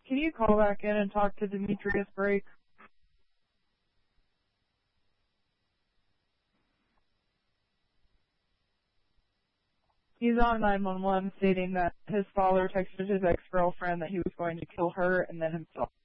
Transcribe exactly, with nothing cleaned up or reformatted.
can you call back in and talk to Demetrius Brake? He's on nine one one stating that his father texted his ex-girlfriend that he was going to kill her and then himself.